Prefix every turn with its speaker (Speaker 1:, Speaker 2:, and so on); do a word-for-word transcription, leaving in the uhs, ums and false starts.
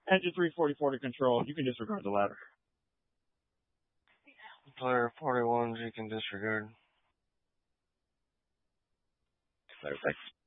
Speaker 1: Engine three forty-four to control. You can disregard the ladder.
Speaker 2: Player forty-ones, you can disregard.
Speaker 3: Perfect.